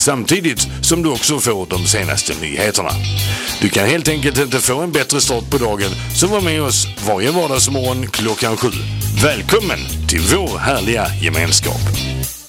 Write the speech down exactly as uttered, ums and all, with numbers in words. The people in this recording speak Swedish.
samtidigt som du också får de senaste nyheterna. Du kan helt enkelt inte få en bättre start på dagen, så var med oss varje vardagsmorgon klockan sju. Välkommen till vår härliga gemenskap.